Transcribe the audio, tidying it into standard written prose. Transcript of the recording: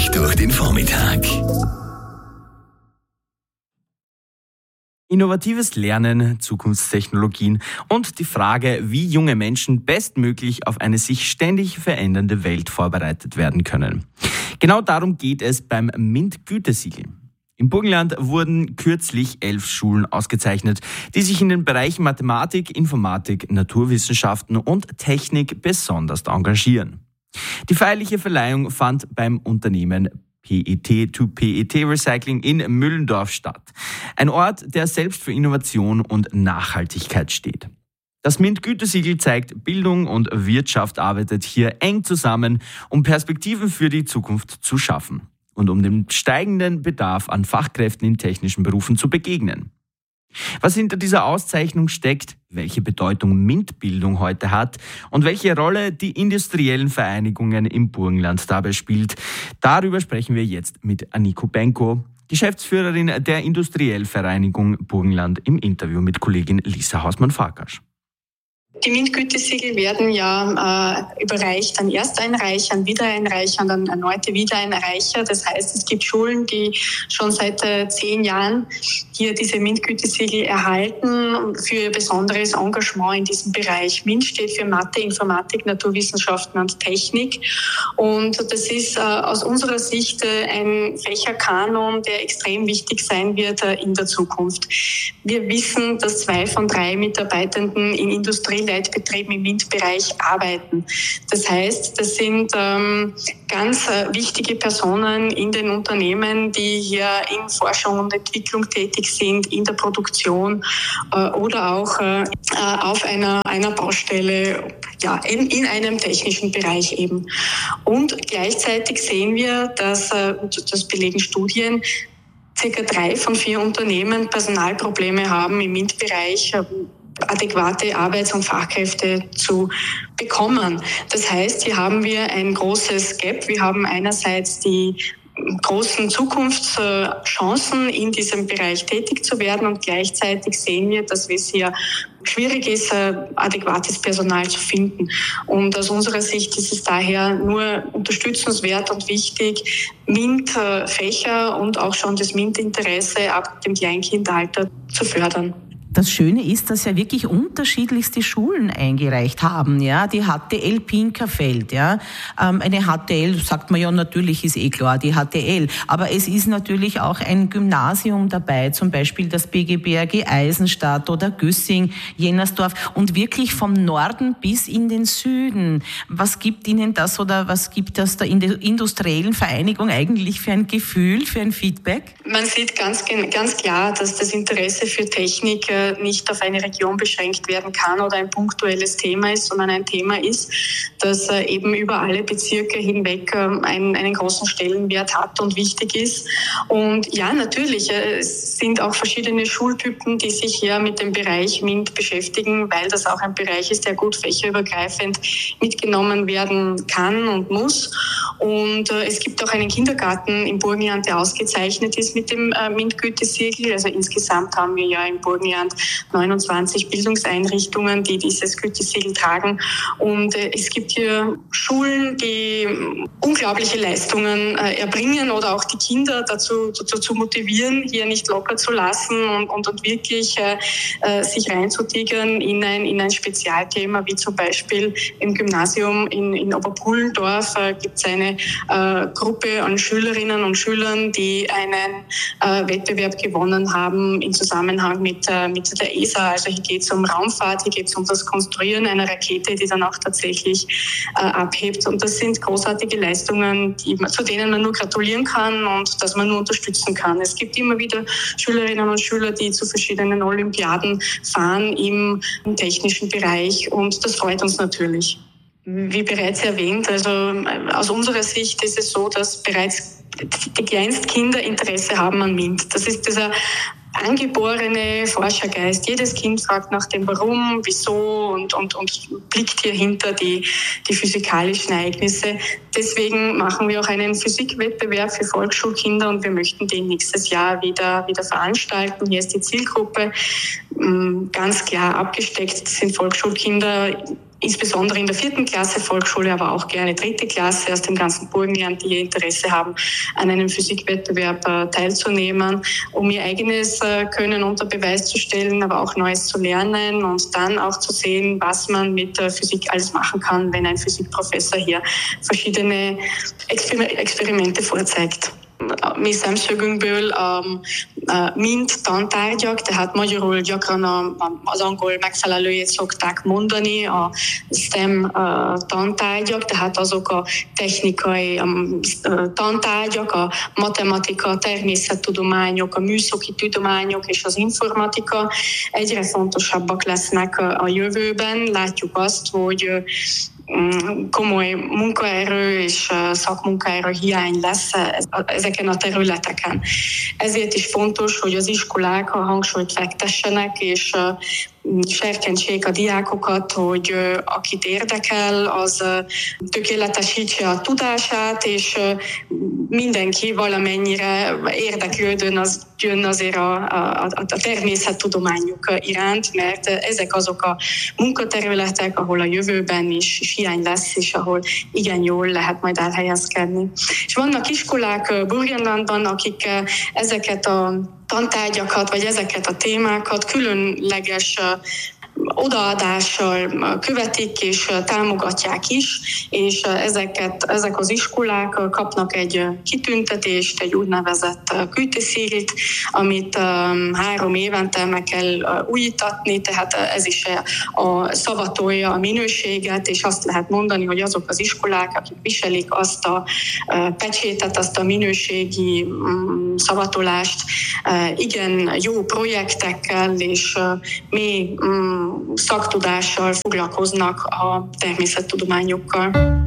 dich durch den Vormittag. Innovatives Lernen, Zukunftstechnologien und die Frage, wie junge Menschen bestmöglich auf eine sich ständig verändernde Welt vorbereitet werden können. Genau darum geht es beim MINT-Gütesiegel. Im Burgenland wurden kürzlich 11 Schulen ausgezeichnet, die sich in den Bereichen Mathematik, Informatik, Naturwissenschaften und Technik besonders engagieren. Die feierliche Verleihung fand beim Unternehmen PET Recycling in Müllendorf statt. Ein Ort, der selbst für Innovation und Nachhaltigkeit steht. Das MINT-Gütesiegel zeigt, Bildung und Wirtschaft arbeitet hier eng zusammen, um Perspektiven für die Zukunft zu schaffen und um dem steigenden Bedarf an Fachkräften in technischen Berufen zu begegnen. Was hinter dieser Auszeichnung steckt, welche Bedeutung MINT-Bildung heute hat und welche Rolle die industriellen Vereinigungen im Burgenland dabei spielt, darüber sprechen wir jetzt mit Anniko Benko, Geschäftsführerin der Industriellvereinigung Burgenland, im Interview mit Kollegin Lisa Hausmann-Farkasch. Die MINT-Gütesiegel werden ja überreicht an Ersteinreicher, Wiedereinreicher und an erneute Wiedereinreicher. Das heißt, es gibt Schulen, die schon seit 10 Jahren hier diese MINT-Gütesiegel erhalten für ihr besonderes Engagement in diesem Bereich. MINT steht für Mathe, Informatik, Naturwissenschaften und Technik. Und das ist aus unserer Sicht ein Fächerkanon, der extrem wichtig sein wird in der Zukunft. Wir wissen, dass 2 von 3 Mitarbeitenden in Industrieleitbetrieben im MINT-Bereich arbeiten. Das heißt, das sind ganz wichtige Personen in den Unternehmen, die hier in Forschung und Entwicklung tätig sind, in der Produktion oder auch auf einer Baustelle, ja, in einem technischen Bereich eben. Und gleichzeitig sehen wir, dass, das belegen Studien, circa 3 von 4 Unternehmen Personalprobleme haben im MINT-Bereich, adäquate Arbeits- und Fachkräfte zu bekommen. Das heißt, hier haben wir ein großes Gap. Wir haben einerseits die großen Zukunftschancen, in diesem Bereich tätig zu werden, und gleichzeitig sehen wir, dass es hier schwierig ist, adäquates Personal zu finden. Und aus unserer Sicht ist es daher nur unterstützenswert und wichtig, MINT-Fächer und auch schon das MINT-Interesse ab dem Kleinkindalter zu fördern. Das Schöne ist, dass ja wirklich unterschiedlichste Schulen eingereicht haben. Ja, die HTL Pinkerfeld, ja, eine HTL, sagt man ja natürlich, ist klar, die HTL. Aber es ist natürlich auch ein Gymnasium dabei, zum Beispiel das BGBRG Eisenstadt oder Güssing, Jennersdorf, und wirklich vom Norden bis in den Süden. Was gibt Ihnen das oder was gibt das der industriellen Vereinigung eigentlich für ein Gefühl, für ein Feedback? Man sieht ganz klar, dass das Interesse für Technik nicht auf eine Region beschränkt werden kann oder ein punktuelles Thema ist, sondern ein Thema ist, das eben über alle Bezirke hinweg einen großen Stellenwert hat und wichtig ist. Und ja, natürlich, es sind auch verschiedene Schultypen, die sich hier mit dem Bereich MINT beschäftigen, weil das auch ein Bereich ist, der gut fächerübergreifend mitgenommen werden kann und muss. Und es gibt auch einen Kindergarten im Burgenland, der ausgezeichnet ist mit dem MINT-Gütesiegel. Also insgesamt haben wir ja im Burgenland 29 Bildungseinrichtungen, die dieses Gütesiegel tragen. Und es gibt hier Schulen, die unglaubliche Leistungen erbringen oder auch die Kinder dazu motivieren, hier nicht locker zu lassen und wirklich sich reinzutigern in ein Spezialthema, wie zum Beispiel im Gymnasium in Oberpullendorf gibt es eine Gruppe an Schülerinnen und Schülern, die einen Wettbewerb gewonnen haben im Zusammenhang mit der ESA. Also hier geht es um Raumfahrt, hier geht es um das Konstruieren einer Rakete, die dann auch tatsächlich abhebt. Und das sind großartige Leistungen, zu denen man nur gratulieren kann und dass man nur unterstützen kann. Es gibt immer wieder Schülerinnen und Schüler, die zu verschiedenen Olympiaden fahren im technischen Bereich, und das freut uns natürlich. Wie bereits erwähnt, also aus unserer Sicht ist es so, dass bereits die Kleinstkinder Interesse haben an MINT. Das ist dieser angeborene Forschergeist. Jedes Kind fragt nach dem Warum, Wieso und blickt hier hinter die physikalischen Ereignisse. Deswegen machen wir auch einen Physikwettbewerb für Volksschulkinder und wir möchten den nächstes Jahr wieder veranstalten. Hier ist die Zielgruppe ganz klar abgesteckt. Das sind Volksschulkinder insbesondere in der 4. Klasse Volksschule, aber auch gerne 3. Klasse aus dem ganzen Burgenland, die Interesse haben, an einem Physikwettbewerb teilzunehmen, um ihr eigenes Können unter Beweis zu stellen, aber auch Neues zu lernen und dann auch zu sehen, was man mit Physik alles machen kann, wenn ein Physikprofessor hier verschiedene Experimente vorzeigt. Mi szemszögünkből mint tantárgyak, tehát magyarul gyakran az angol megfelelőjét szokták mondani, a STEM tantárgyak, tehát azok a technikai tantárgyak, a matematika, a természettudományok, a műszaki tudományok és az informatika egyre fontosabbak lesznek a jövőben. Látjuk azt, hogy komoly munkaerő és szakmunkaerő hiány lesz ezeken a területeken. Ezért is fontos, hogy az iskolák a hangsúlyt fektessenek, és serkentsék a diákokat, hogy akit érdekel, az tökéletesítse a tudását, és mindenki valamennyire érdeklődön azért a természettudományok iránt, mert ezek azok a munkaterületek, ahol a jövőben is hiány lesz, és ahol igen jól lehet majd elhelyezkedni. És vannak iskolák Burgenlandban, akik ezeket a tantárgyakat, vagy ezeket a témákat különleges odaadással követik és támogatják is, és ezek az iskolák kapnak egy kitüntetést, egy úgynevezett küldteszírit, amit 3 évente meg kell újítatni, tehát ez is szavatolja a minőséget, és azt lehet mondani, hogy azok az iskolák, akik viselik azt a pecsétet, azt a minőségi szavatolást, igen jó projektekkel és mély szaktudással foglalkoznak a természettudományokkal.